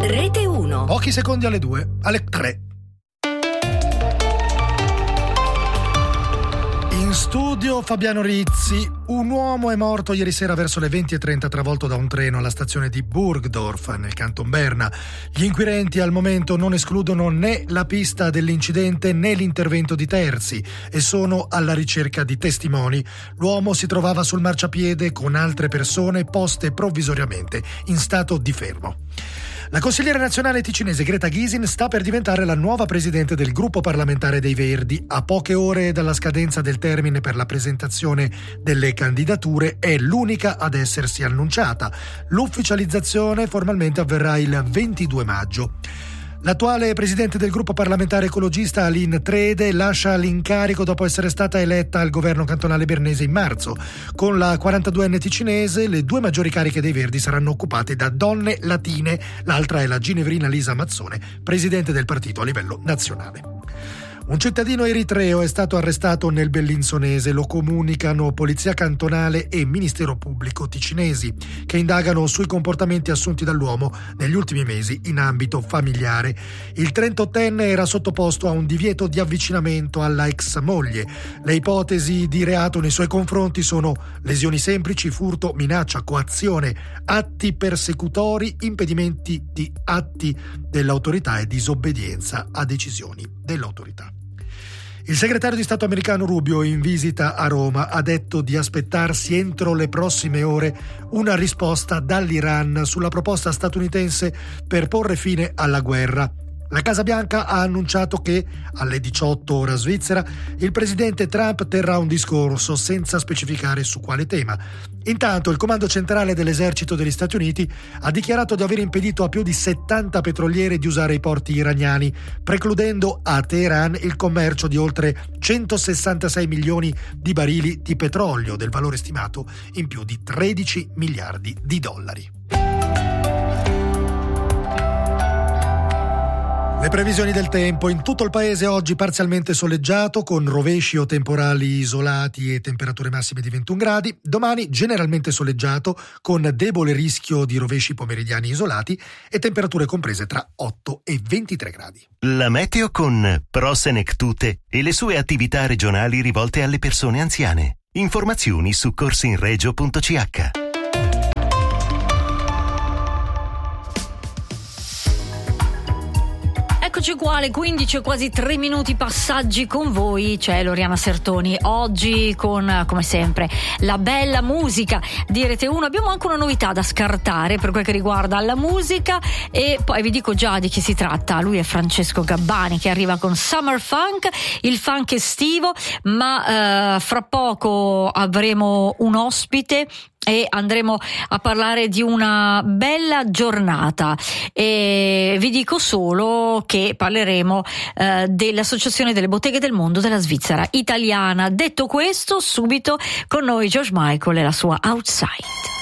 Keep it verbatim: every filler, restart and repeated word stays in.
Rete uno. Pochi secondi alle due, alle tre. In studio Fabiano Rizzi. Un uomo è morto ieri sera verso le venti e trenta travolto da un treno alla stazione di Burgdorf nel Canton Berna. Gli inquirenti al momento non escludono né la pista dell'incidente né l'intervento di terzi e sono alla ricerca di testimoni. L'uomo si trovava sul marciapiede con altre persone poste provvisoriamente in stato di fermo. La consigliera nazionale ticinese Greta Gysin sta per diventare la nuova presidente del gruppo parlamentare dei Verdi. A poche ore dalla scadenza del termine per la presentazione delle candidature è l'unica ad essersi annunciata. L'ufficializzazione formalmente avverrà il ventidue maggio. L'attuale presidente del gruppo parlamentare ecologista Aline Trede lascia l'incarico dopo essere stata eletta al governo cantonale bernese in marzo. Con la quarantaduenne ticinese le due maggiori cariche dei Verdi saranno occupate da donne latine, l'altra è la ginevrina Lisa Mazzone, presidente del partito a livello nazionale. Un cittadino eritreo è stato arrestato nel Bellinzonese, lo comunicano Polizia Cantonale e Ministero Pubblico ticinesi, che indagano sui comportamenti assunti dall'uomo negli ultimi mesi in ambito familiare. Il trentottenne era sottoposto a un divieto di avvicinamento alla ex moglie. Le ipotesi di reato nei suoi confronti sono lesioni semplici, furto, minaccia, coazione, atti persecutori, impedimenti di atti dell'autorità e disobbedienza a decisioni dell'autorità. Il segretario di Stato americano Rubio, in visita a Roma, ha detto di aspettarsi entro le prossime ore una risposta dall'Iran sulla proposta statunitense per porre fine alla guerra. La Casa Bianca ha annunciato che, alle diciotto ora svizzera, il presidente Trump terrà un discorso senza specificare su quale tema. Intanto il comando centrale dell'esercito degli Stati Uniti ha dichiarato di aver impedito a più di settanta petroliere di usare i porti iraniani, precludendo a Teheran il commercio di oltre centosessantasei milioni di barili di petrolio, del valore stimato in più di tredici miliardi di dollari. Le previsioni del tempo: in tutto il paese oggi parzialmente soleggiato con rovesci o temporali isolati e temperature massime di ventuno gradi. Domani generalmente soleggiato con debole rischio di rovesci pomeridiani isolati e temperature comprese tra otto e ventitré gradi. La meteo con Pro Senectute e le sue attività regionali rivolte alle persone anziane. Informazioni su corsinregio punto c h. Eccoci qua alle quindici e quasi tre minuti passaggi con voi, c'è Loriana Sertoni oggi con, come sempre, la bella musica di Rete uno. Abbiamo anche una novità da scartare per quel che riguarda la musica e poi vi dico già di chi si tratta. Lui è Francesco Gabbani che arriva con Summer Funk, il funk estivo, ma eh, fra poco avremo un ospite e andremo a parlare di una bella giornata e vi dico solo che parleremo eh, dell'Associazione delle Botteghe del Mondo della Svizzera italiana. Detto questo, subito con noi George Michael e la sua Outside.